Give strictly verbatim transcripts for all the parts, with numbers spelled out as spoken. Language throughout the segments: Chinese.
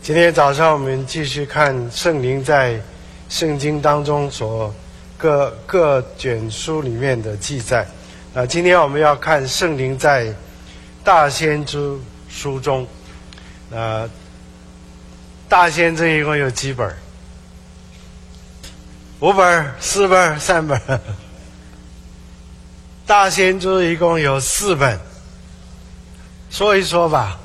今天早上我们继续看圣灵在圣经当中所各各卷书里面的记载。那今天我们要看圣灵在大先知书中。呃，大先知一共有几本？五本、四本、三本。大先知一共有四本，说一说吧。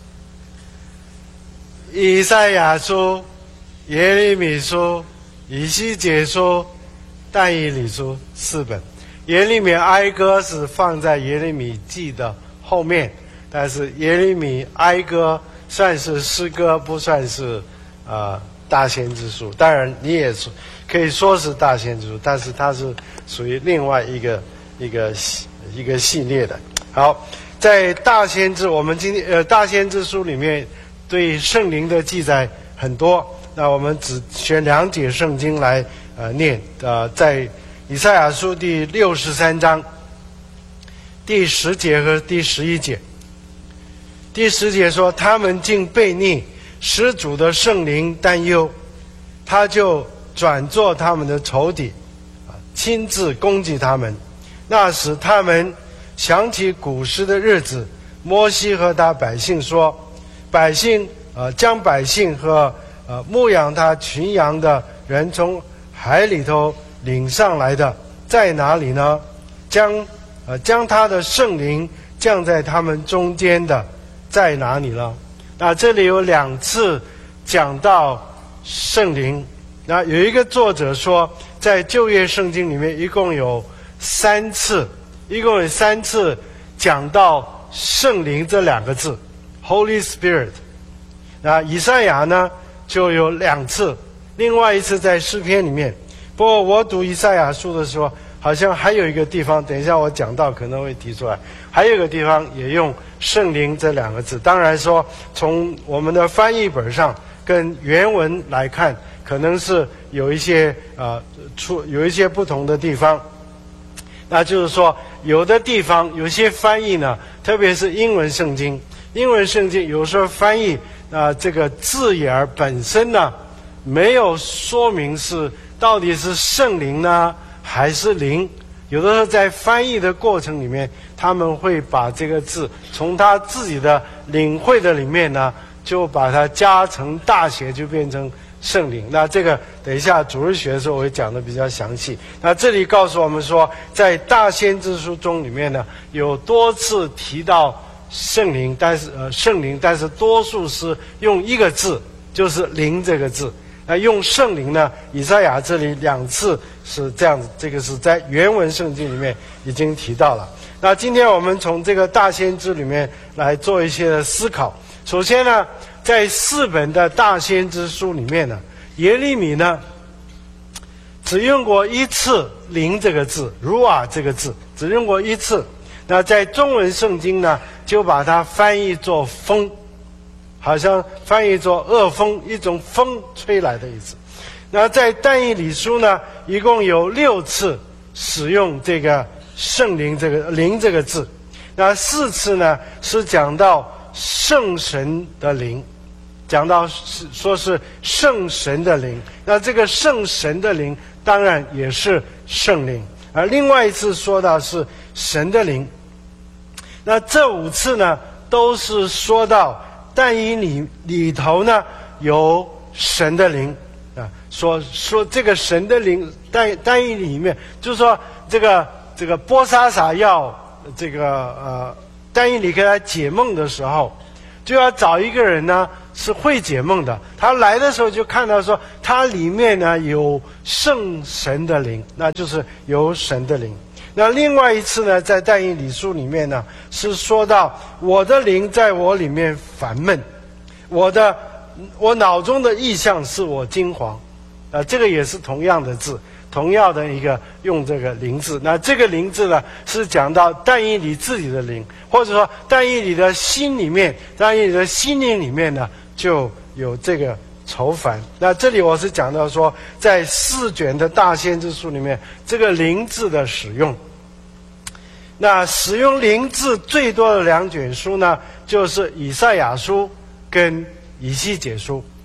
以赛亚书、耶利米书、以西结书、但以理书四本。耶利米哀歌是放在耶利米记的后面，但是耶利米哀歌算是诗歌，不算是呃大先知书。当然你也可以说是大先知书，但是它是属于另外一个一个一个系列的。好，在大先知，我们今天呃大先知书里面对圣灵的记载很多，那我们只选两节圣经来呃念。呃，在以赛亚书第六十三章第十节和第十一节。第十节说，他们竟悖逆，使主的圣灵担忧，他就转作他们的仇敌，亲自攻击他们。那时他们想起古时的日子，摩西和他百姓说，百姓呃将百姓和呃牧养他群羊的人从海里头领上来的在哪里呢？将呃将他的圣灵降在他们中间的在哪里呢？那这里有两次讲到圣灵。那有一个作者说，在旧约圣经里面一共有三次，一共有三次讲到圣灵这两个字 Holy Spirit。 那以赛亚呢就有两次，另外一次在诗篇里面。不过我读以赛亚书的时候，好像还有一个地方，等一下我讲到可能会提出来，还有一个地方也用圣灵这两个字。当然说从我们的翻译本上跟原文来看，可能是有一些呃出有一些不同的地方。那就是说有的地方有些翻译呢，特别是英文圣经，英文圣经有时候翻译啊、呃、这个字眼本身呢没有说明是到底是圣灵呢还是灵。有的时候在翻译的过程里面，他们会把这个字从他自己的领会的里面呢，就把它加成大写，就变成圣灵。那这个等一下主日学的时候我会讲的比较详细。那这里告诉我们说，在大先知书中里面呢，有多次提到圣灵，但是呃圣灵，但是多数是用一个字，就是灵这个字。那用圣灵呢，以赛亚这里两次是这样子，这个是在原文圣经里面已经提到了。那今天我们从这个大先知里面来做一些的思考。首先呢，在四本的大先知书里面呢，耶利米呢只用过一次灵这个字，如啊这个字只用过一次。那在中文圣经呢，就把它翻译作风，好像翻译作恶风，一种风吹来的意思。那在但以理书呢，一共有六次使用这个圣灵这个灵这个字。那四次呢是讲到圣神的灵，讲到是说是圣神的灵。那这个圣神的灵当然也是圣灵，而另外一次说到是神的灵。那这五次呢都是说到但以理里头呢有神的灵啊，说说这个神的灵，但但以理里面就是说这个这个波沙撒要这个呃但以理给他解梦的时候，就要找一个人呢是会解梦的。他来的时候就看到说他里面呢有圣神的灵，那就是有神的灵。那另外一次呢，在但以理书里面呢，是说到我的灵在我里面烦闷，我的我脑中的意象是我惊惶，啊，这个也是同样的字，同样的一个用这个灵字。那这个灵字呢，是讲到但以理自己的灵，或者说但以理的心里面，但以理的心灵里面呢，就有这个愁烦。那这里我是讲到说，在四卷的大先知书里面，这个灵字的使用。那使用灵字最多的两卷书呢，就是以赛亚书跟以西结书。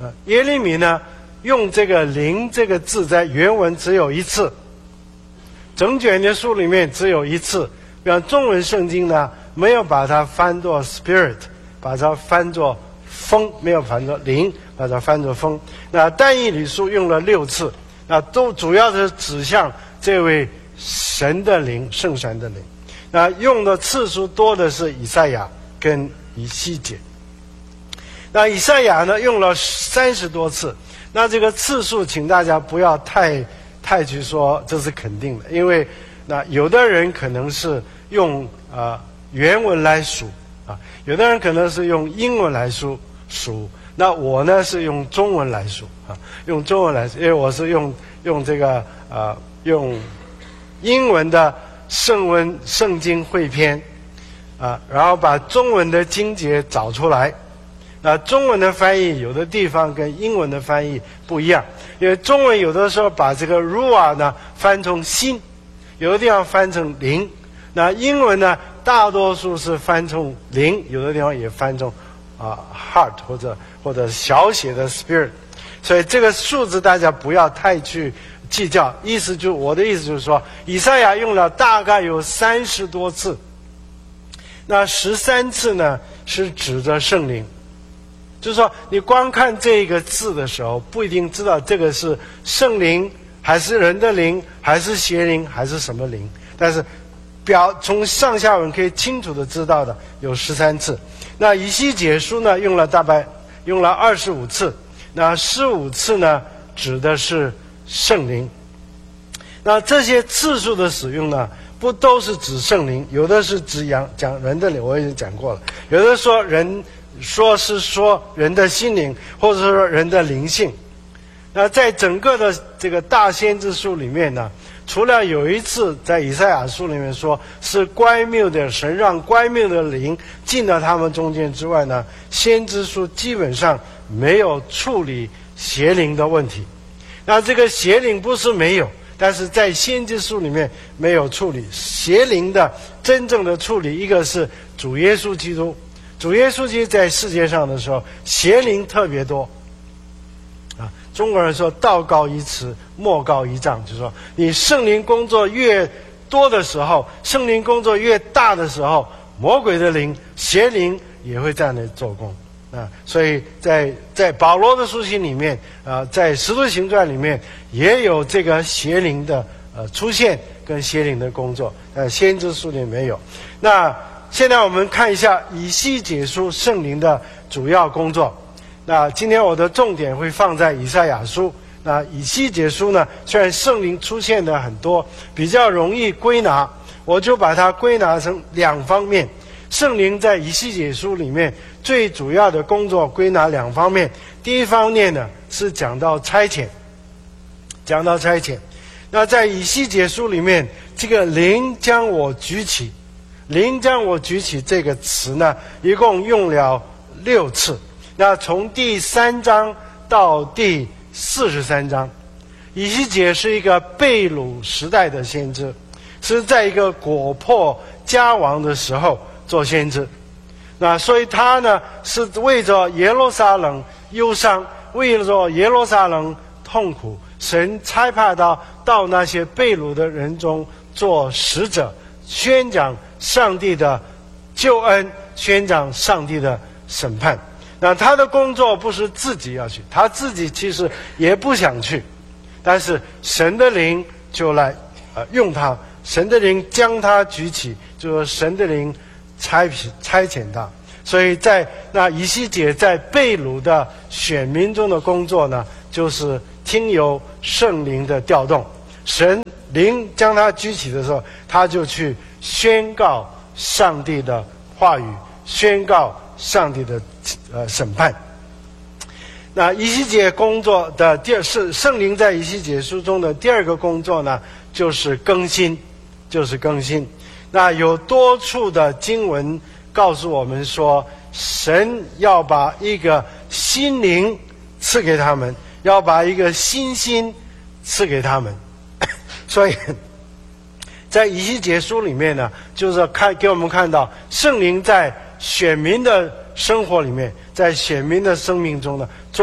啊，耶利米呢用这个灵这个字在原文只有一次，整卷的书里面只有一次。比方中文圣经呢没有把它翻作 spirit， 把它翻作风，没有翻作灵，把它翻作风。那但以理书用了六次，那都主要是指向这位神的灵，圣神的灵。那用的次数多的是以赛亚跟以西结。那以赛亚呢用了三十多次，那这个次数请大家不要太太去说这是肯定的，因为那有的人可能是用呃原文来数啊，有的人可能是用英文来数数，那我呢是用中文来数啊，用中文来数，因为我是用用这个呃用英文的圣文圣经汇编啊，然后把中文的经节找出来。那中文的翻译有的地方跟英文的翻译不一样，因为中文有的时候把这个 ruah 呢翻成心，有的地方翻成灵。那英文呢大多数是翻成灵，有的地方也翻成啊、呃、heart 或者或者小写的 spirit。所以这个数字大家不要太去计较，意思就我的意思就是说，以赛亚用了大概有三十多次，那十三次呢是指着圣灵。就是说你光看这个字的时候不一定知道这个是圣灵还是人的灵还是邪灵还是什么灵，但是表从上下文可以清楚的知道的有十三次。那以西结书呢用了大概用了二十五次，那十五次呢指的是圣灵。那这些次数的使用呢不都是指圣灵，有的是指讲人的灵，我已经讲过了，有的说人说是说人的心灵，或者说人的灵性。那在整个的这个大先知书里面呢，除了有一次在以赛亚书里面说是乖谬的神让乖谬的灵进到他们中间之外呢，先知书基本上没有处理邪灵的问题。那这个邪灵不是没有，但是在先知书里面没有处理邪灵的真正的处理。一个是主耶稣基督，主耶稣基督在世界上的时候邪灵特别多啊，中国人说道高一尺魔高一丈，就是说你圣灵工作越多的时候，圣灵工作越大的时候，魔鬼的灵邪灵也会在那里做工啊。所以在在保罗的书信里面啊，在使徒行传里面也有这个邪灵的呃出现跟邪灵的工作，呃先知书里没有。那现在我们看一下以西结书圣灵的主要工作。那今天我的重点会放在以赛亚书。那以西结书呢，虽然圣灵出现的很多，比较容易归纳，我就把它归纳成两方面。圣灵在以西结书里面最主要的工作归纳两方面。第一方面呢是讲到差遣，讲到差遣。那在以西结书里面，这个灵将我举起，灵将我举起这个词呢，一共用了六次。那从第三章到第四十三章，以西结是一个被掳时代的先知，是在一个国破家亡的时候做先知。那所以他呢是为着耶路撒冷忧伤，为着耶路撒冷痛苦，神差派到到那些被掳的人中做使者，宣讲上帝的救恩，宣讲上帝的审判。那他的工作不是自己要去，他自己其实也不想去，但是神的灵就来呃用他，神的灵将他举起，就是神的灵差差遣他。所以在那以西结在被掳的选民中的工作呢，就是听由圣灵的调动，神灵将他举起的时候，他就去宣告上帝的话语，宣告上帝的呃审判。那以西结工作的第二是圣灵在以西结书中的第二个工作呢，就是更新，就是更新。那有多处的经文告诉我们说，神要把一个心灵赐给他们，要把一个新心赐给他们。所以在以西结书里面呢，就是看给我们看到圣灵在选民的生活里面，在选民的生命中呢做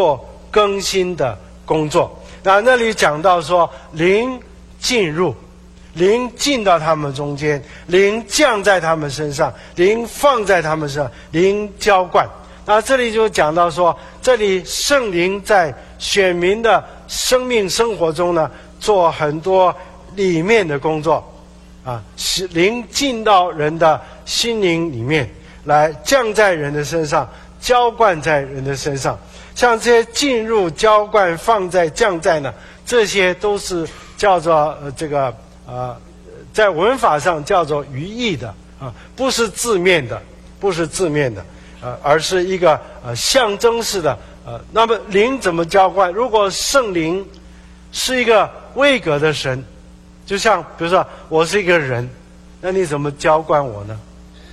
更新的工作。那那里讲到说，灵进入，灵进到他们中间，灵降在他们身上，灵放在他们身上，灵浇灌。那这里就讲到说，这里圣灵在选民的生命生活中呢，做很多里面的工作啊，使灵进到人的心灵里面，来降在人的身上，浇灌在人的身上。像这些进入、浇灌、放在、降在呢，这些都是叫做呃这个呃，在文法上叫做语义的啊，不是字面的，不是字面的，呃，而是一个呃象征式的呃。那么灵怎么浇灌？如果圣灵是一个位格的神，就像比如说我是一个人，那你怎么浇灌我呢？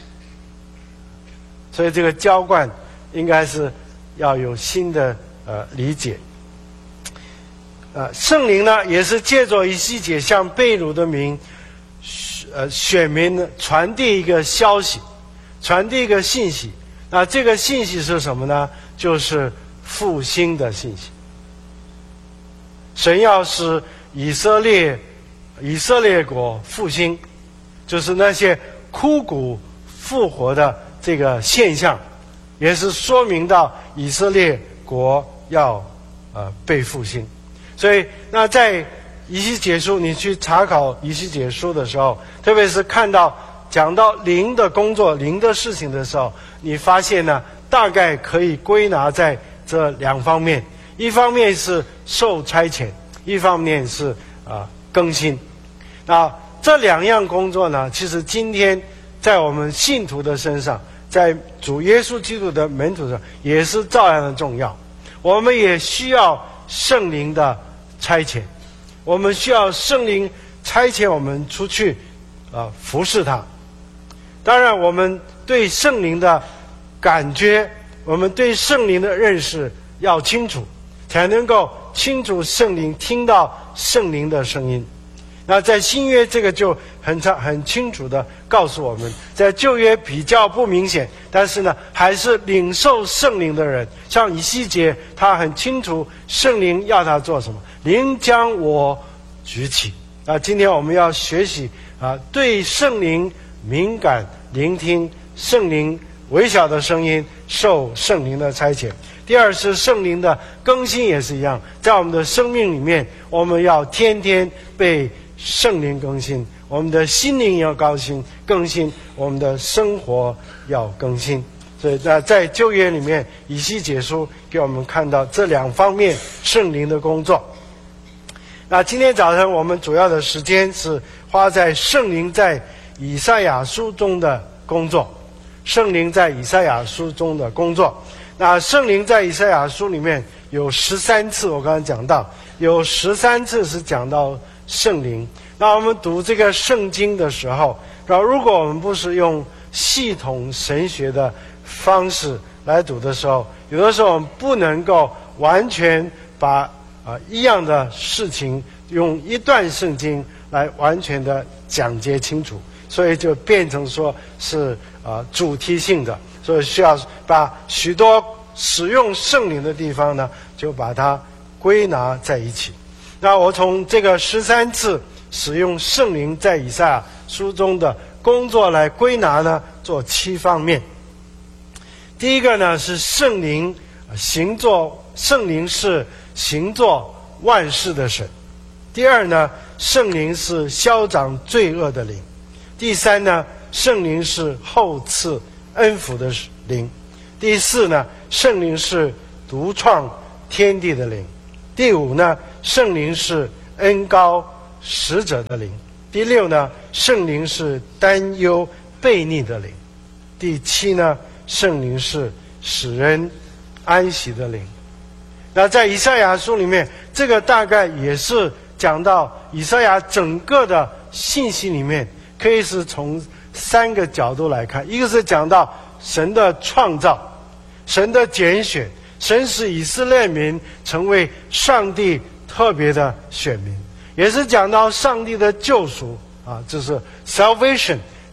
所以这个浇灌应该是要有新的呃理解。呃，圣灵呢也是借着以西结向被掳的民，呃选民呢传递一个消息，传递一个信息。那这个信息是什么呢？就是复兴的信息。神要使以色列以色列国复兴，就是那些枯骨复活的这个现象，也是说明到以色列国要呃被复兴。所以那在以西结书，你去查考以西结书的时候，特别是看到讲到灵的工作、灵的事情的时候，你发现呢，大概可以归纳在这两方面：一方面是受差遣，一方面是啊、呃、更新。那这两样工作呢，其实今天在我们信徒的身上，在主耶稣基督的门徒上，也是照样的重要。我们也需要圣灵的差遣，我们需要圣灵差遣我们出去啊、呃、服侍他。当然我们对圣灵的感觉，我们对圣灵的认识要清楚，才能够清楚圣灵，听到圣灵的声音。那在新约这个就很长很清楚的告诉我们，在旧约比较不明显，但是呢还是领受圣灵的人，像以西结，他很清楚圣灵要他做什么，灵将我举起。啊，今天我们要学习啊，对圣灵敏感，聆听圣灵微小的声音，受圣灵的差遣。第二是圣灵的更新也是一样，在我们的生命里面，我们要天天被圣灵更新，我们的心灵要更新更新，我们的生活要更新。所以在在旧约里面，以西结书给我们看到这两方面圣灵的工作。那今天早晨我们主要的时间是花在圣灵在以赛亚书中的工作，圣灵在以赛亚书中的工作。那圣灵在以赛亚书里面有十三次，我刚才讲到有十三次是讲到圣灵。那我们读这个圣经的时候，然后如果我们不是用系统神学的方式来读的时候，有的时候我们不能够完全把啊、呃、一样的事情用一段圣经来完全的讲解清楚，所以就变成说是啊、呃、主题性的，所以需要把许多使用圣灵的地方呢，就把它归纳在一起。那我从这个十三次使用圣灵在以赛亚书中的工作来归纳呢，做七方面。第一个呢是圣灵行作，圣灵是行作万事的神。第二呢，圣灵是消长罪恶的灵。第三呢，圣灵是厚赐恩福的灵。第四呢，圣灵是独创天地的灵。第五呢，圣灵是恩膏使者的灵。第六呢，圣灵是担忧悖逆的灵。第七呢，圣灵是使人安息的灵。那在以赛亚书里面，这个大概也是讲到以赛亚整个的信息里面，可以是从三个角度来看。一个是讲到神的创造，神的拣选，神使以色列民成为上帝特别的选民，也是讲到上帝的救赎啊，就是 salvation，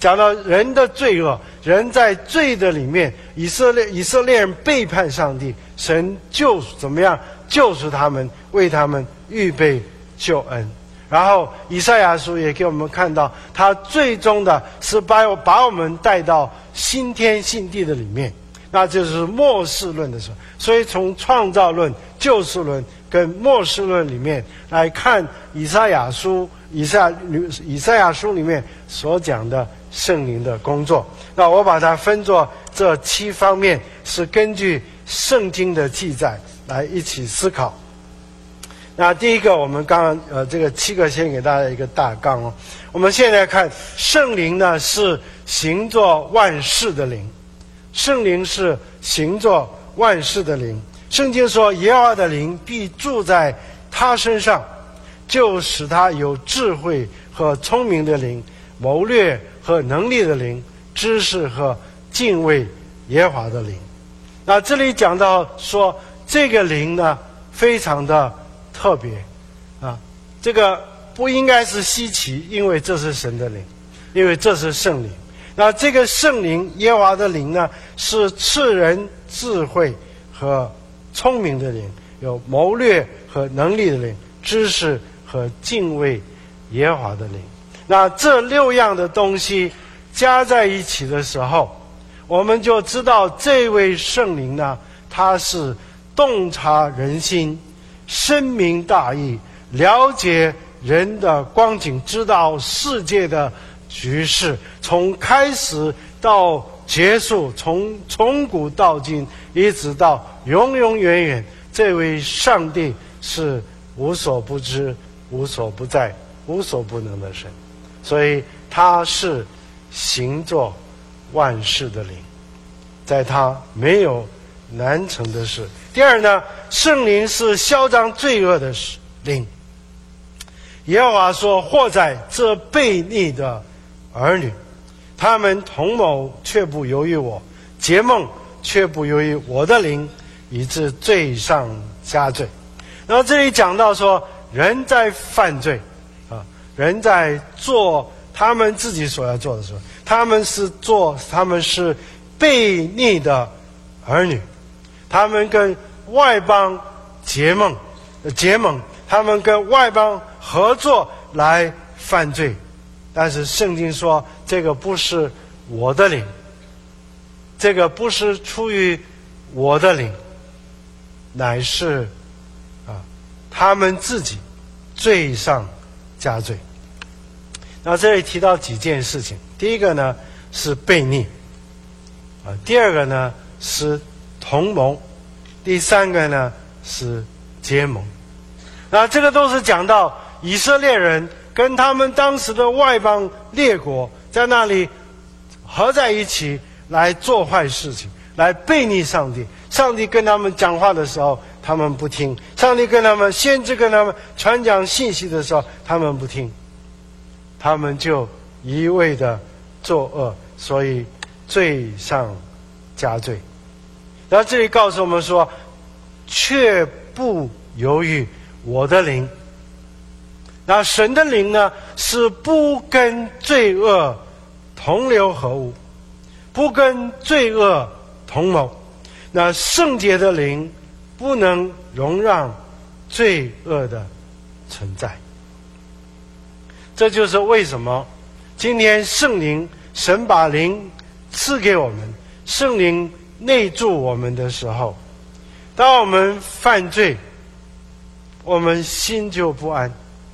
讲到人的罪恶，人在罪的里面，以色列以色列人背叛上帝，神救怎么样救赎他们，为他们预备救恩。然后以赛亚书也给我们看到，他最终的是把把我们带到新天新地的里面，那就是末世论的时候。所以从创造论、救赎论跟末世论里面来看以赛亚书以赛以赛亚书里面所讲的圣灵的工作。那我把它分作这七方面，是根据圣经的记载来一起思考。那第一个，我们刚刚呃这个七个先给大家一个大纲哦。我们现在看圣灵呢是行作万事的灵，圣灵是行作万事的灵。圣经说耶和华的灵必住在他身上，就使他有智慧和聪明的灵，谋略和能力的灵，知识和敬畏耶和华的灵。那这里讲到说这个灵呢非常的特别啊，这个不应该是稀奇，因为这是神的灵，因为这是圣灵。那这个圣灵耶和华的灵呢，是赐人智慧和聪明的灵，有谋略和能力的灵，知识和敬畏耶和华的灵。那这六样的东西加在一起的时候，我们就知道这位圣灵呢，他是洞察人心，深明大义，了解人的光景，知道世界的局势，从开始到结束，从从古到今，一直到永永远远，这位上帝是无所不知、无所不在、无所不能的神，所以他是行作万事的灵，在他没有难成的事。第二呢，圣灵是消彰罪恶的灵。耶和华说：祸在这悖逆的儿女，他们同谋却不由于我，结梦却不由于我的灵，以致罪上加罪。然后这里讲到说，人在犯罪啊，人在做他们自己所要做的时候，他们是做他们是悖逆的儿女，他们跟外邦结盟结盟，他们跟外邦合作来犯罪。但是圣经说，这个不是我的灵，这个不是出于我的灵，乃是啊他们自己罪上加罪。那这里提到几件事情，第一个呢是悖逆啊，第二个呢是同谋，第三个呢是结盟。那这个都是讲到以色列人跟他们当时的外邦列国在那里合在一起来做坏事情，来悖逆上帝。上帝跟他们讲话的时候他们不听，上帝跟他们先知跟他们传讲信息的时候他们不听，他们就一味的作恶，所以罪上加罪。然后这里告诉我们说，却不由于我的灵。那神的灵呢，是不跟罪恶同流合污，不跟罪恶同谋。那圣洁的灵不能容让罪恶的存在。这就是为什么今天圣灵，神把灵赐给我们，圣灵内住我们的时候，当我们犯罪，我们心就不安。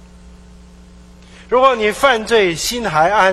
如果你犯罪心还安，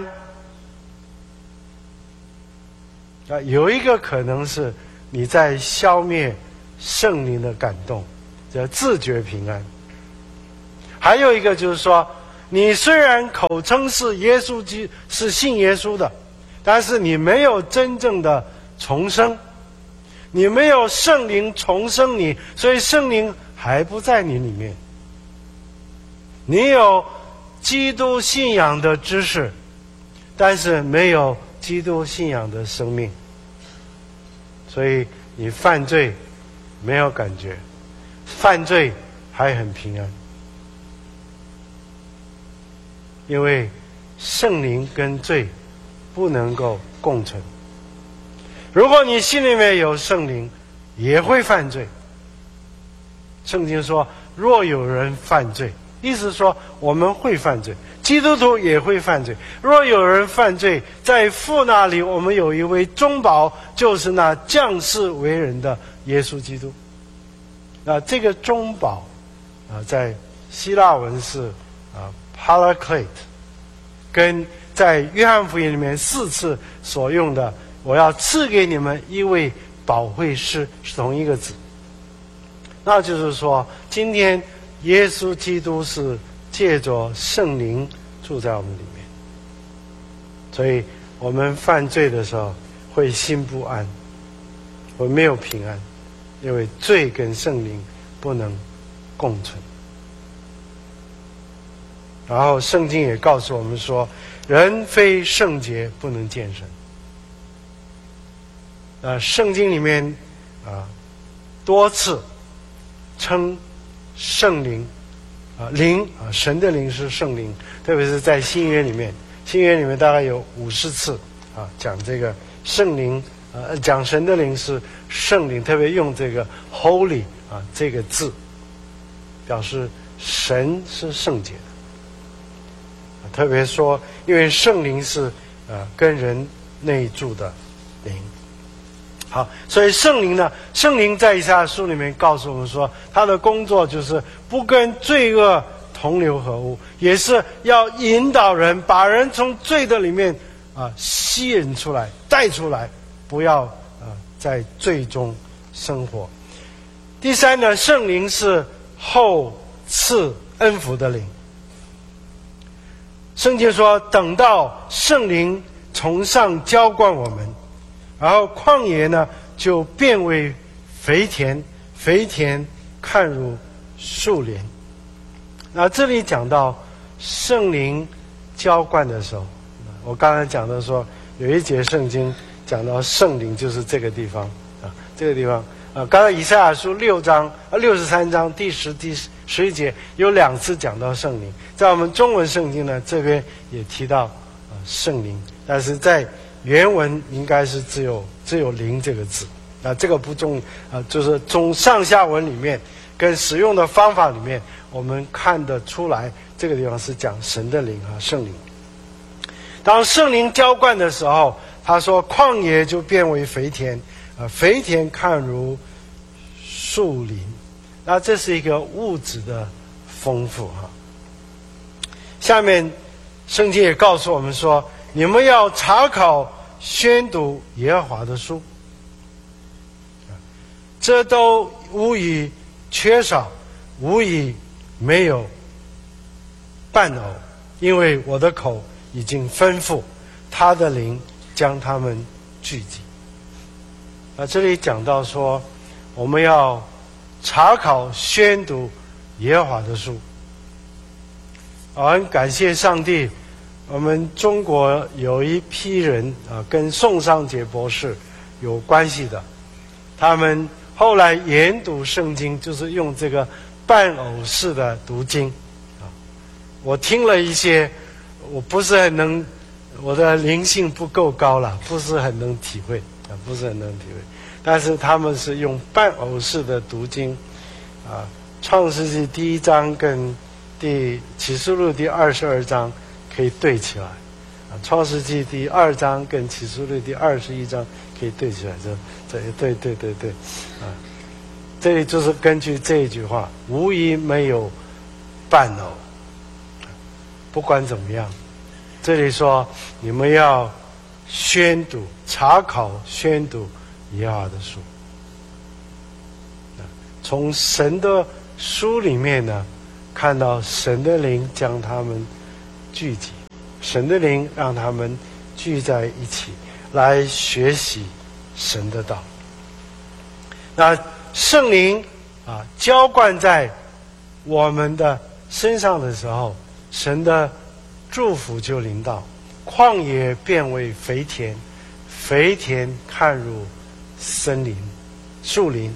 啊，有一个可能是你在消灭圣灵的感动，叫自觉平安。还有一个就是说，你虽然口称是耶稣基是信耶稣的，但是你没有真正的重生，你没有圣灵重生你，所以圣灵还不在你里面。你有基督信仰的知识，但是没有基督信仰的生命，所以你犯罪没有感觉，犯罪还很平安。因为圣灵跟罪不能够共存。如果你心里面有圣灵，也会犯罪。圣经说，若有人犯罪，意思说我们会犯罪，基督徒也会犯罪。若有人犯罪，在父那里我们有一位中保，就是那降世为人的耶稣基督。那这个中保啊，在希腊文是啊 Paraclete， 跟在约翰福音里面四次所用的我要赐给你们一位保惠师是同一个字。那就是说，今天耶稣基督是借着圣灵住在我们里面，所以我们犯罪的时候会心不安，会没有平安，因为罪跟圣灵不能共存。然后圣经也告诉我们说，人非圣洁不能见神。呃，圣经里面啊多次称圣灵啊灵啊神的灵是圣灵，特别是在新约里面，新约里面大概有五十次啊讲这个圣灵，呃讲神的灵是圣灵，特别用这个 holy 啊这个字，表示神是圣洁的。特别说，因为圣灵是呃跟人内住的灵。好，所以圣灵呢，圣灵在以赛亚书里面告诉我们说，他的工作就是不跟罪恶同流合污，也是要引导人，把人从罪的里面啊、呃、吸引出来，带出来，不要呃在罪中生活。第三呢，圣灵是后赐恩福的灵。圣经说，等到圣灵从上浇灌我们，然后旷野呢就变为肥田，肥田看如树林。那这里讲到圣灵浇灌的时候，我刚才讲的说有一节圣经讲到圣灵就是这个地方啊，这个地方啊，刚才以赛亚书六章啊六十三章第十第十一节有两次讲到圣灵，在我们中文圣经呢这边也提到啊圣灵，但是在原文应该是只有只有灵这个字啊，这个不重啊，就是从上下文里面跟使用的方法里面，我们看得出来这个地方是讲神的灵啊，圣灵。当圣灵浇灌的时候，他说旷野就变为肥田啊，肥田看如树林。那这是一个物质的丰富哈。下面圣经也告诉我们说，你们要查考宣读耶和华的书，这都无以缺少，无以没有伴偶，因为我的口已经吩咐，他的灵将他们聚集。啊，这里讲到说，我们要查考宣读耶和华的书。我很感谢上帝，我们中国有一批人啊，跟宋尚杰博士有关系的，他们后来研读圣经，就是用这个伴偶式的读经啊。我听了一些，我不是很能，我的灵性不够高了，不是很能体会啊，不是很能体会。但是他们是用伴偶式的读经啊，创世纪第一章跟第启示录第二十二章可以对起来啊，创世纪第二章跟启示录第二十一章可以对起来，这这对对对对啊，这里就是根据这一句话，无疑没有伴偶。不管怎么样，这里说你们要宣读、查考、宣读耶和华的书。从神的书里面呢，看到神的灵将他们聚集，神的灵让他们聚在一起来学习神的道。那圣灵啊浇灌在我们的身上的时候，神的祝福就临到，旷野变为肥田，肥田看入森林、树林。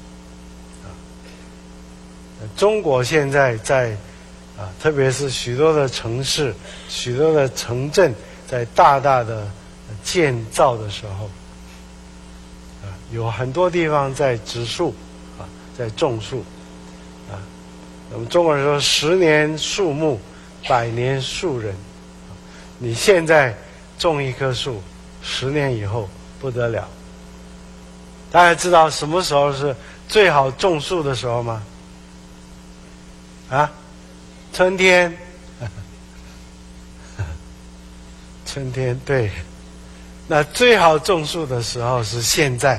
中国现在在啊，特别是许多的城市、许多的城镇，在大大的建造的时候，啊，有很多地方在植树，啊，在种树，啊，我们中国人说十年树木，百年树人。你现在种一棵树，十年以后不得了。大家知道什么时候是最好种树的时候吗？啊，春天。春天，对。那最好种树的时候是现在。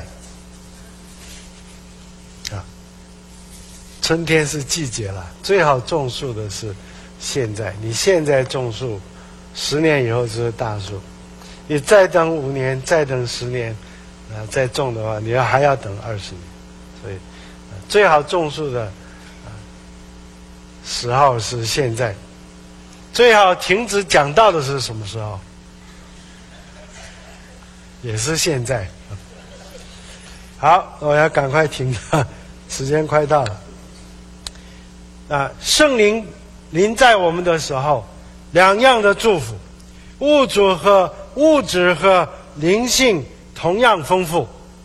啊，春天是季节了，最好种树的是现在。你现在种树，十年以后就是大树。你再等五年，再等十年，啊，再种的话，你要还要等二十年。所以，啊，最好种树的啊时候是现在。最好停止讲道的是什么时候？也是现在。好，我要赶快停了，时间快到了。啊，圣灵临在我们的时候，两样的祝福，物质和物质和灵性同样丰富。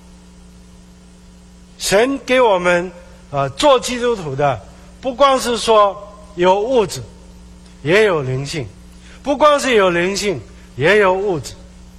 神给我们呃做基督徒的，不光是说有物质，也有灵性；不光是有灵性，也有物质。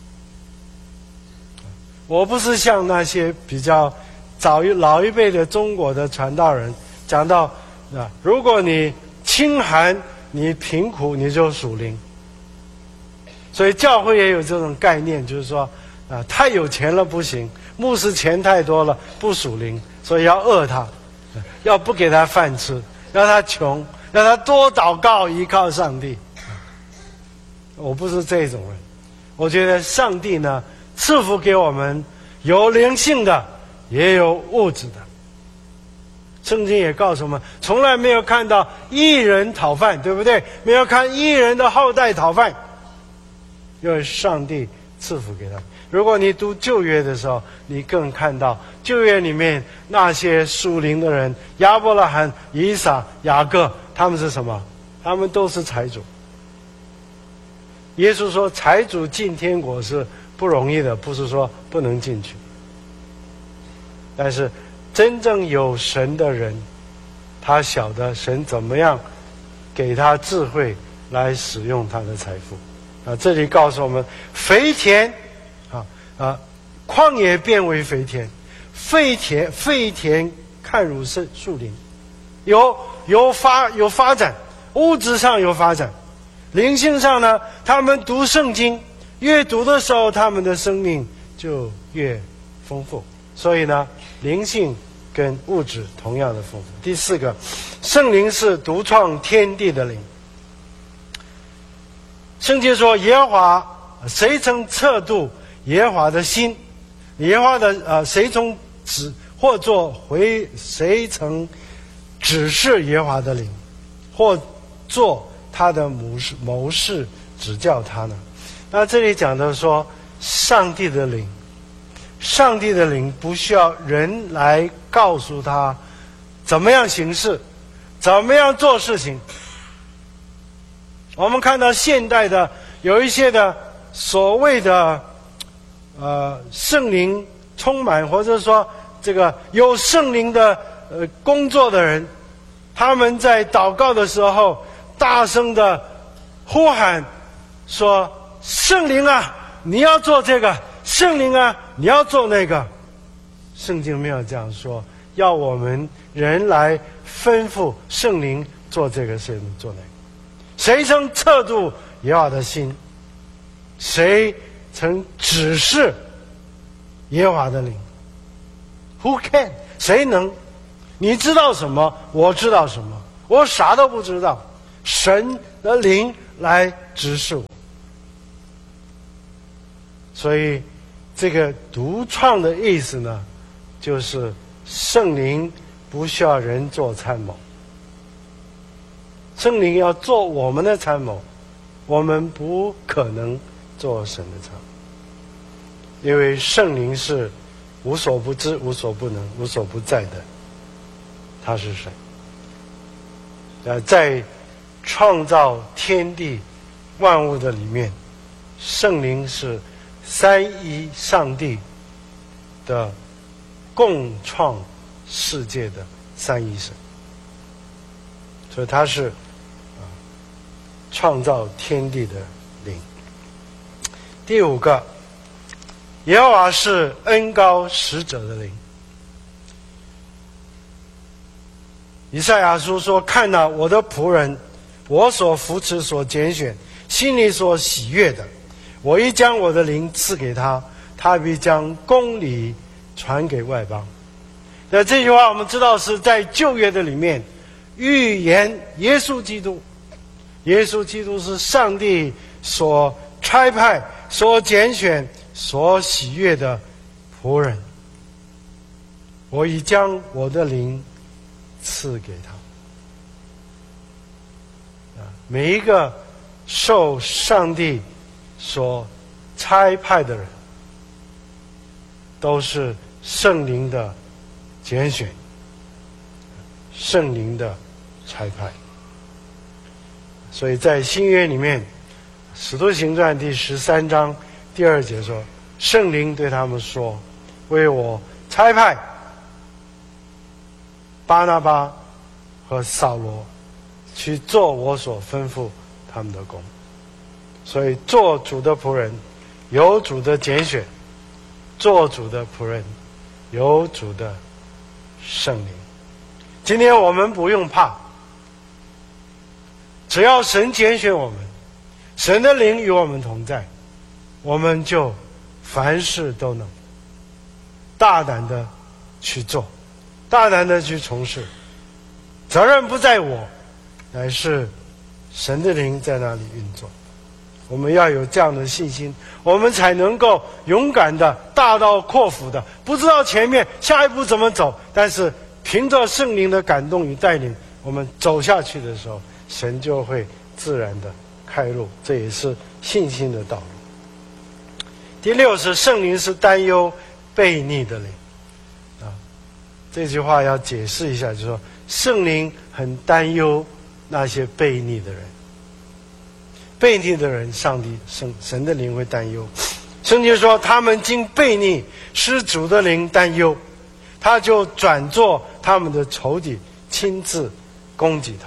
我不是像那些比较早一老一辈的中国的传道人讲到啊，如果你清寒，你贫苦，你就属灵。所以教会也有这种概念，就是说啊，太有钱了不行，牧师钱太多了不属灵，所以要饿他，要不给他饭吃，让他穷，让他多祷告，依靠上帝。我不是这种人，我觉得上帝呢赐福给我们有灵性的，也有物质的。圣经也告诉我们，从来没有看到义人讨饭，对不对？没有看义人的后代讨饭，因为上帝赐福给他。如果你读旧约的时候，你更看到旧约里面那些属灵的人，亚伯拉罕、以撒、雅各，他们是什么？他们都是财主。耶稣说财主进天国是不容易的，不是说不能进去。但是真正有神的人，他晓得神怎么样给他智慧来使用他的财富。啊，这里告诉我们，肥田啊啊，旷野变为肥田，废田废田看如是树林，有有发有发展，物质上有发展，灵性上呢，他们读圣经，越读的时候，他们的生命就越丰富。所以呢，灵性跟物质同样的丰富。第四个，圣灵是独创天地的灵。圣经说，耶和华谁曾测度耶和华的心？耶和华的呃，谁从指或作回谁曾指示耶和华的灵，或做他的谋士谋士指教他呢？那这里讲的说，上帝的灵，上帝的灵不需要人来告诉他怎么样行事，怎么样做事情。我们看到现代的有一些的所谓的呃圣灵充满，或者说这个有圣灵的呃工作的人，他们在祷告的时候大声的呼喊说，圣灵啊，你要做这个，圣灵啊，你要做那个。圣经没有这样说，要我们人来吩咐圣灵做这个，圣灵做那个。谁曾测度耶和华的心？谁曾指示耶和华的灵？ Who can？ 谁能？你知道什么？我知道什么？我啥都不知道。神的灵来指示我。所以这个独创的意思呢，就是圣灵不需要人做参谋，圣灵要做我们的参谋，我们不可能做神的参谋，因为圣灵是无所不知、无所不能、无所不在的，他是神。呃，在创造天地万物的里面，圣灵是三一上帝的共创世界的三一神，所以他是啊创造天地的灵。第五个，耶和华是恩膏使者的灵。以赛亚书说：“看哪，我的仆人，我所扶持、所拣选，心里所喜悦的，我一将我的灵赐给他，他必将公理传给外邦。”那这句话我们知道是在旧约的里面预言耶稣基督。耶稣基督是上帝所差派、所拣选、所喜悦的仆人。我已将我的灵赐给他。每一个受上帝所差派的人，都是圣灵的拣选，圣灵的差派。所以在新约里面，使徒行传第十三章第二节说，圣灵对他们说，为我差派巴拿巴和扫罗去做我所吩咐他们的工。所以做主的仆人有主的拣选，做主的仆人有主的圣灵。今天我们不用怕，只要神拣选我们，神的灵与我们同在，我们就凡事都能大胆的去做，大胆的去从事。责任不在我，乃是神的灵在那里运作。我们要有这样的信心，我们才能够勇敢的大刀阔斧的，不知道前面下一步怎么走，但是凭着圣灵的感动与带领，我们走下去的时候，神就会自然的开路，这也是信心的道路。第六是圣灵是担忧悖逆的灵啊，这句话要解释一下，就是说圣灵很担忧那些悖逆的人。悖逆的人，上帝神神的灵会担忧。圣经说，他们经悖逆，使主的灵担忧，他就转作他们的仇敌，亲自攻击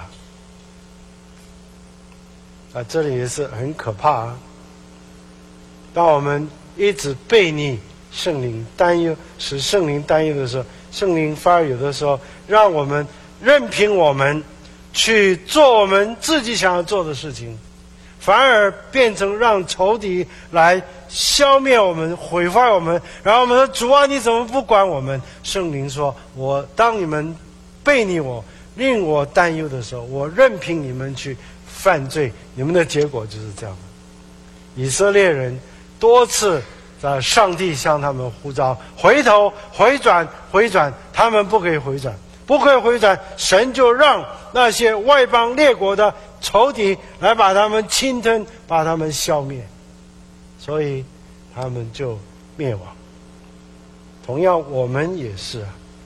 他。啊，这里也是很可怕啊！当我们一直悖逆圣灵，担忧使圣灵担忧的时候，圣灵反而有的时候让我们任凭我们去做我们自己想要做的事情，反而变成让仇敌来消灭我们、毁坏我们。然后我们说：“主啊，你怎么不管我们？”圣灵说：“我当你们悖逆我、令我担忧的时候，我任凭你们去犯罪，你们的结果就是这样的。”以色列人多次在上帝向他们呼召，回头、回转、回转，他们不可以回转，不可以回转，神就让那些外邦列国的仇敌来把他们侵吞，把他们消灭，所以他们就灭亡。同样我们也是啊，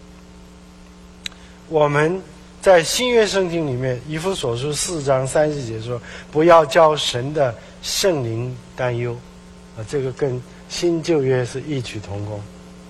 我们在新约圣经里面，以弗所书四章三十节说，不要叫神的圣灵担忧啊，这个跟新旧约是异曲同工。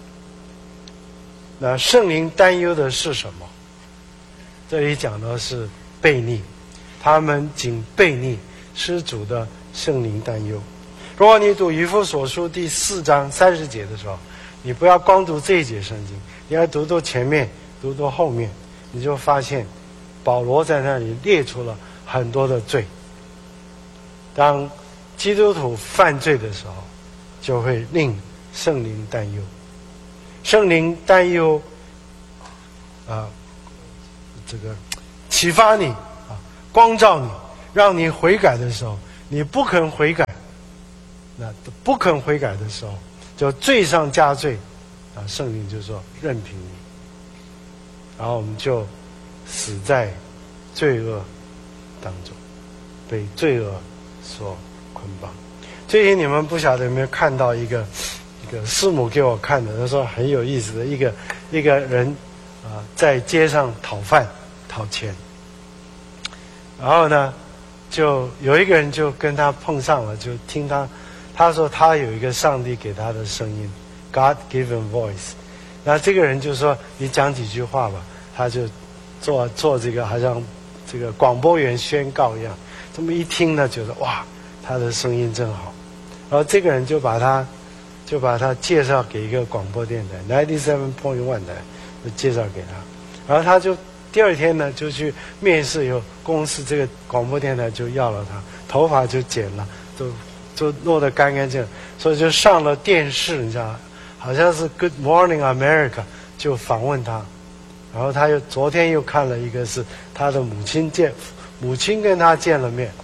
那圣灵担忧的是什么？这里讲的是悖逆，他们仅悖逆，使主的圣灵担忧。如果你读以弗所书第四章三十节的时候，你不要光读这一节圣经，你要读读前面，读读后面，你就发现保罗在那里列出了很多的罪。当基督徒犯罪的时候，就会令圣灵担忧。圣灵担忧啊，这个启发你啊，光照你，让你悔改的时候，你不肯悔改，那不肯悔改的时候，就罪上加罪啊！圣灵就说任凭你，然后我们就死在罪恶当中，被罪恶所捆绑。最近你们不晓得有没有看到一个一个师母给我看的，他说很有意思的一个一个人啊、呃，在街上讨饭讨钱，然后呢，就有一个人就跟他碰上了，就听他他说他有一个上帝给他的声音 ，God-given voice。那这个人就说：“你讲几句话吧。”他就做做这个，好像这个广播员宣告一样。这么一听呢，觉得哇，他的声音真好。然后这个人就把他就把他介绍给一个广播电台 ninety-seven point one 的，就介绍给他。然后他就第二天呢就去面试，以后公司这个广播电台就要了他，头发就剪了，就就弄得干干净净，所以就上了电视，你知道吗？好像是 Good Morning America 就访问他。然后他又昨天又看了一个是他的母亲见母亲跟他见了面。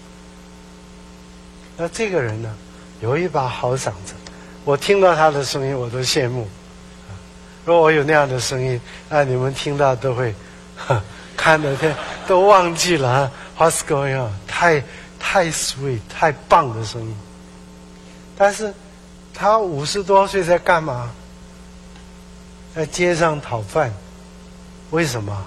那这个人呢有一把好嗓子，我听到他的声音我都羡慕。如果我有那样的声音，那你们听到都会呵看得天都忘记了啊 What's going on？ 太太 sweet 太棒的声音。但是他五十多岁在干嘛？在街上讨饭。为什么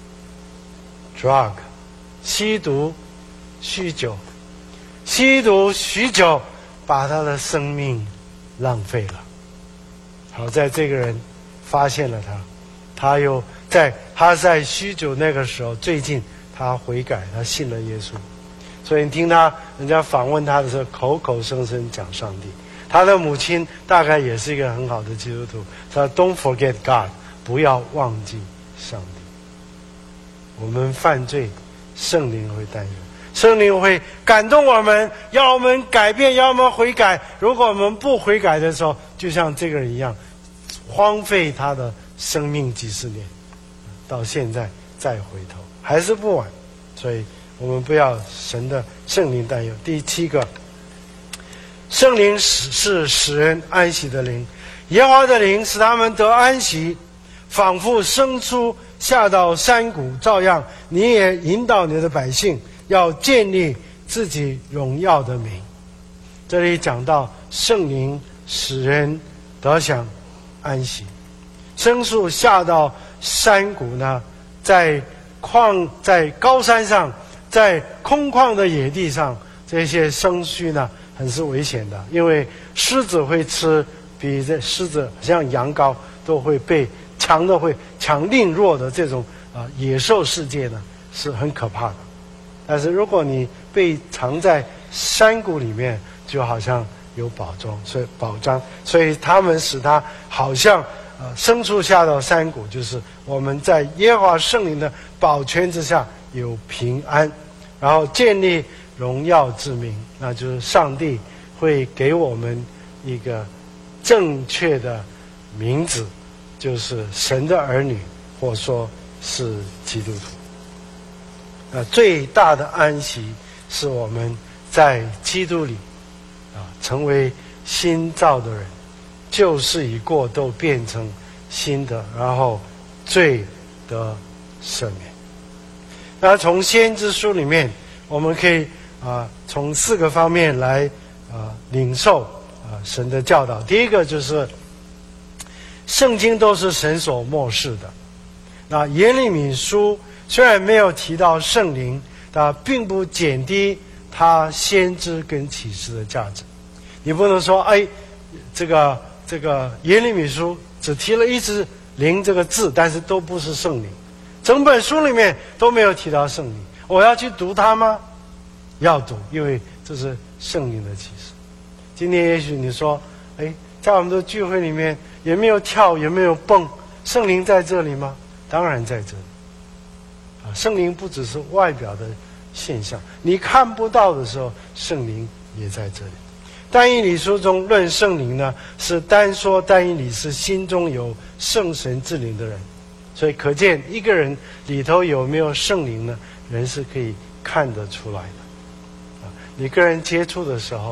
？drug 吸毒酗酒，吸毒酗酒把他的生命浪费了。好在这个人发现了他，他又在他在酗酒那个时候，最近他悔改，他信了耶稣。所以你听他人家访问他的时候，口口声声讲上帝。他的母亲大概也是一个很好的基督徒，他说 Don't forget God， 不要忘记上帝。我们犯罪，圣灵会担忧，圣灵会感动我们，要我们改变，要我们悔改。如果我们不悔改的时候，就像这个人一样，荒废他的生命几十年，到现在再回头还是不晚。所以我们不要神的圣灵担忧。第七个，圣灵是使人安息的灵，耶和华的灵使他们得安息，仿佛牲畜下到山谷，照样你也引导你的百姓，要建立自己荣耀的名。这里讲到圣灵使人得享安息。牲畜下到山谷呢，在旷在高山上，在空旷的野地上，这些牲畜呢很是危险的，因为狮子会吃，比这狮子像羊羔都会被强的会抢另弱的这种啊、呃、野兽世界呢是很可怕的。但是如果你被藏在山谷里面，就好像有保障，所以保障，所以他们使他好像呃牲畜下到山谷，就是我们在耶和华圣灵的保全之下有平安，然后建立荣耀之名，那就是上帝会给我们一个正确的名字，就是神的儿女，或说是基督徒。那最大的安息是我们在基督里啊，成为新造的人，旧事已过，都变成新的，然后罪得赦免。那从先知书里面，我们可以啊，从四个方面来啊领受啊神的教导。第一个就是圣经都是神所默示的。那耶利米书虽然没有提到圣灵，但并不减低他先知跟启示的价值。你不能说，哎，这个这个耶利米书只提了一只灵这个字，但是都不是圣灵，整本书里面都没有提到圣灵。我要去读它吗？要读，因为这是圣灵的启示。今天也许你说，哎，在我们的聚会里面也没有跳，也没有蹦，圣灵在这里吗？当然在这里。啊，圣灵不只是外表的现象，你看不到的时候，圣灵也在这里。但以理书中论圣灵呢，是单说但以理是心中有圣神之灵的人，所以可见一个人里头有没有圣灵呢，人是可以看得出来的。啊，你跟人接触的时候